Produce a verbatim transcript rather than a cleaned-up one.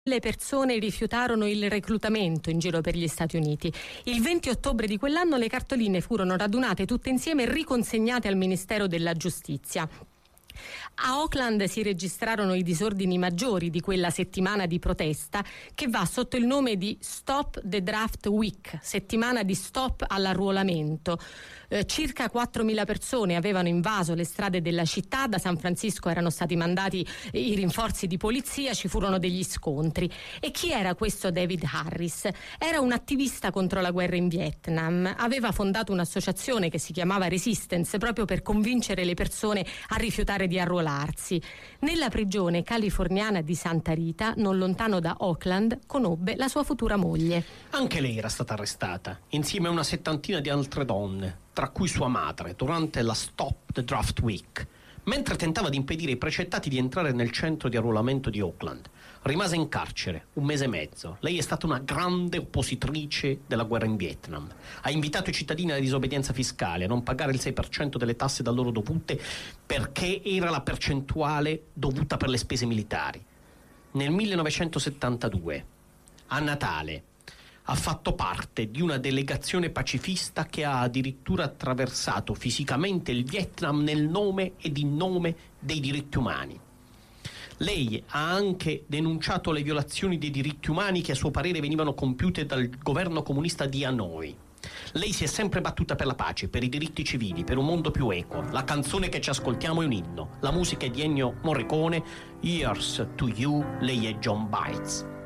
Le persone rifiutarono il reclutamento in giro per gli Stati Uniti. Il venti ottobre di quell'anno le cartoline furono radunate tutte insieme e riconsegnate al Ministero della Giustizia. A Oakland si registrarono i disordini maggiori di quella settimana di protesta, che va sotto il nome di Stop the Draft Week, settimana di stop all'arruolamento. Eh, circa quattromila persone avevano invaso le strade della città. Da San Francisco erano stati mandati i rinforzi di polizia, ci furono degli scontri. E chi era questo David Harris? Era un attivista contro la guerra in Vietnam. Aveva fondato un'associazione che si chiamava Resistance proprio per convincere le persone a rifiutare di arruolarsi. Nella prigione californiana di Santa Rita, non lontano da Oakland, conobbe la sua futura moglie. Anche lei era stata arrestata, insieme a una settantina di altre donne, tra cui sua madre, durante la Stop the Draft Week, mentre tentava di impedire ai precettati di entrare nel centro di arruolamento di Oakland. Rimase in carcere un mese e mezzo. Lei è stata una grande oppositrice della guerra in Vietnam. Ha invitato i cittadini alla disobbedienza fiscale, a non pagare il sei per cento delle tasse da loro dovute perché era la percentuale dovuta per le spese militari. Nel millenovecentosettantadue, a Natale, ha fatto parte di una delegazione pacifista che ha addirittura attraversato fisicamente il Vietnam nel nome ed in nome dei diritti umani. Lei ha anche denunciato le violazioni dei diritti umani che a suo parere venivano compiute dal governo comunista di Hanoi. Lei si è sempre battuta per la pace, per i diritti civili, per un mondo più equo. La canzone che ci ascoltiamo è un inno. La musica è di Ennio Morricone, Here's to You, lei è John Baez.